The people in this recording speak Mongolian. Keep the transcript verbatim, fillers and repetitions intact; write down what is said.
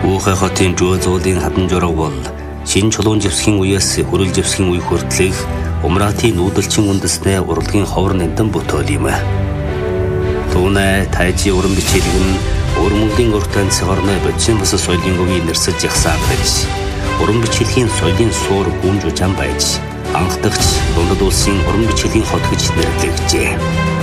Уухай хотын жоо зуулын хадан жураг бол шин чулуун живсгийн үеэс хөрөл живсгийн үе хүртэлх Умратын нүүдэлчин үндэснээ урлагийн ховор нэмтэн бүтээл юм. Түүнээ тайжи уран бичилэг нь өрмөлийн уртан цэгорны бодчин бус соёлын өвийг нэрсэж яхсаар байж уран бичилгийн соёлын суур гүнж ужаан байж анхдагч дундад улсын уран бичилийн хот гэж нэрлэгдэжээ.